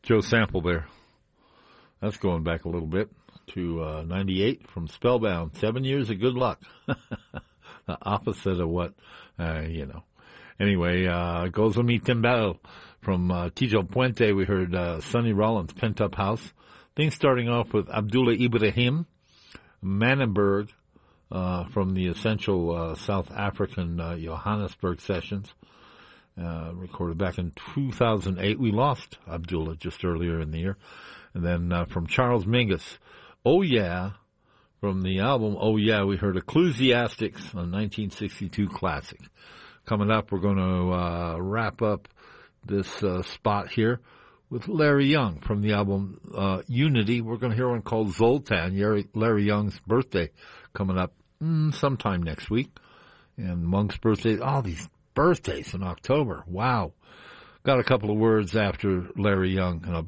Joe Sample there. That's going back a little bit to 98 from Spellbound. 7 years of good luck. The opposite of what, Anyway, goes with me, Timbal. From Tijo Puente, we heard Sonny Rollins, Pent Up House. Things starting off with Abdullah Ibrahim, Manenberg, from the essential South African Johannesburg sessions, recorded back in 2008. We lost Abdullah just earlier in the year. And then from Charles Mingus, Oh Yeah, from the album Oh Yeah, we heard Ecclesiastics, a 1962 classic. Coming up, we're going to wrap up this spot here with Larry Young from the album Unity. We're going to hear one called Zoltan, Larry Young's birthday, coming up sometime next week. And Monk's birthday, all these birthdays in October. Wow. Got a couple of words after Larry Young, and I'll be